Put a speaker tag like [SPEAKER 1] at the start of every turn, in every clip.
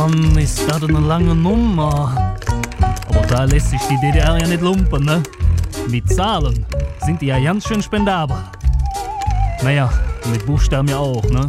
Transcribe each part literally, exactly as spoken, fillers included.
[SPEAKER 1] Mann, ist das eine lange Nummer. Aber da lässt sich die D D R ja nicht lumpen, ne? Mit Zahlen sind die ja ganz schön spendabel. Naja, mit Buchstaben ja auch, ne?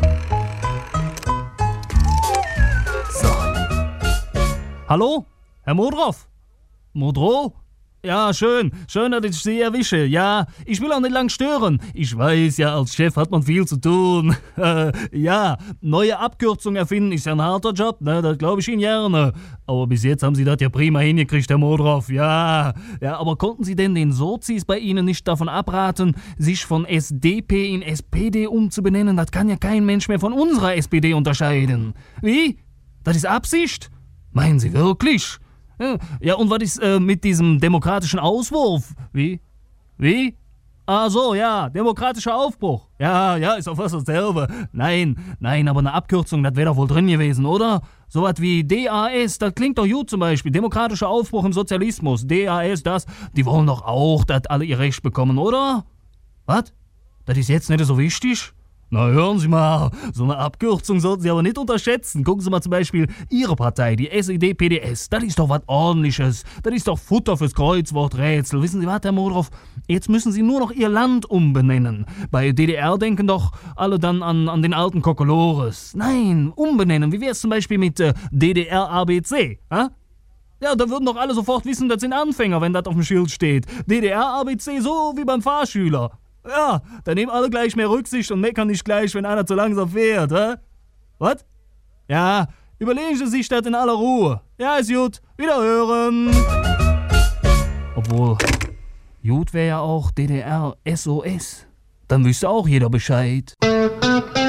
[SPEAKER 1] So. Hallo? Herr Modrow? Modrow? Ja, schön. Schön, dass ich Sie erwische. Ja, ich will auch nicht lang stören. Ich weiß ja, als Chef hat man viel zu tun. Äh, ja, neue Abkürzungen erfinden ist ja ein harter Job, ne? Das glaube ich Ihnen gerne. Aber bis jetzt haben Sie das ja prima hingekriegt, Herr Modrow. Ja, ja, aber konnten Sie denn den Sozis bei Ihnen nicht davon abraten, sich von S D P in S P D umzubenennen? Das kann ja kein Mensch mehr von unserer S P D unterscheiden. Wie? Das ist Absicht? Meinen Sie wirklich? Ja, und was ist äh, mit diesem demokratischen Auswurf? Wie? Wie? Ah so, ja, demokratischer Aufbruch. Ja, ja, ist auch fast dasselbe. Nein, nein, aber eine Abkürzung, das wäre doch wohl drin gewesen, oder? Sowas wie D A S, das klingt doch gut zum Beispiel. Demokratischer Aufbruch im Sozialismus. D A S, das, die wollen doch auch, dass alle ihr Recht bekommen, oder? Was? Das ist jetzt nicht so wichtig? Na, hören Sie mal, so eine Abkürzung sollten Sie aber nicht unterschätzen. Gucken Sie mal zum Beispiel Ihre Partei, die S E D P D S. Das ist doch was Ordentliches. Das ist doch Futter fürs Kreuzworträtsel. Wissen Sie was, Herr Modrow? Jetzt müssen Sie nur noch Ihr Land umbenennen. Bei D D R denken doch alle dann an, an den alten Kokolores. Nein, umbenennen. Wie wär's zum Beispiel mit äh, D D R A B C? Hä? Ja, da würden doch alle sofort wissen, das sind Anfänger, wenn das auf dem Schild steht. D D R A B C, so wie beim Fahrschüler. Ja, da nehmen alle gleich mehr Rücksicht und meckern nicht gleich, wenn einer zu langsam fährt, hä? Was? Ja, überlegen Sie sich das in aller Ruhe. Ja, ist gut. Wiederhören. Obwohl, gut wäre ja auch D D R S O S. Dann wüsste auch jeder Bescheid.